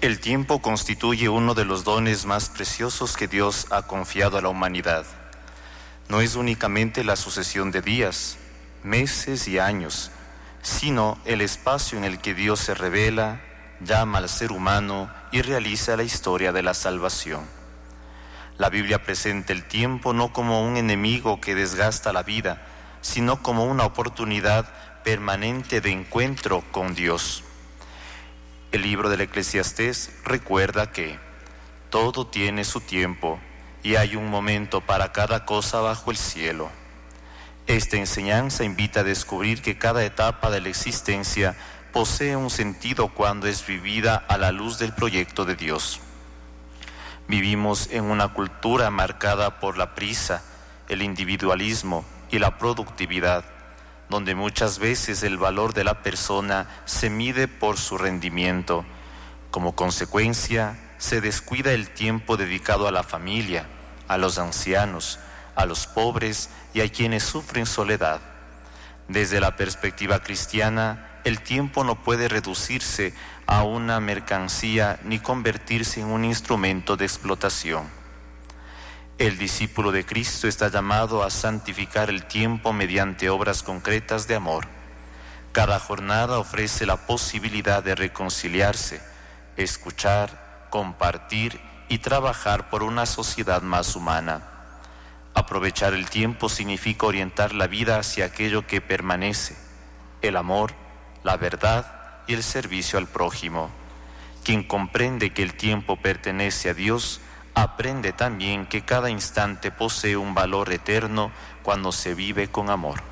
El tiempo constituye uno de los dones más preciosos que Dios ha confiado a la humanidad. No es únicamente la sucesión de días, meses y años, sino el espacio en el que Dios se revela, llama al ser humano y realiza la historia de la salvación. La Biblia presenta el tiempo no como un enemigo que desgasta la vida, sino como una oportunidad permanente de encuentro con Dios. El libro del Eclesiastés recuerda que todo tiene su tiempo y hay un momento para cada cosa bajo el cielo. Esta enseñanza invita a descubrir que cada etapa de la existencia posee un sentido cuando es vivida a la luz del proyecto de Dios. Vivimos en una cultura marcada por la prisa, el individualismo y la productividad, donde muchas veces el valor de la persona se mide por su rendimiento. Como consecuencia, se descuida el tiempo dedicado a la familia, a los ancianos, a los pobres y a quienes sufren soledad. Desde la perspectiva cristiana, el tiempo no puede reducirse a una mercancía ni convertirse en un instrumento de explotación. El discípulo de Cristo está llamado a santificar el tiempo mediante obras concretas de amor. Cada jornada ofrece la posibilidad de reconciliarse, escuchar, compartir y trabajar por una sociedad más humana. Aprovechar el tiempo significa orientar la vida hacia aquello que permanece, el amor, la verdad y el servicio al prójimo. Quien comprende que el tiempo pertenece a Dios, aprende también que cada instante posee un valor eterno cuando se vive con amor.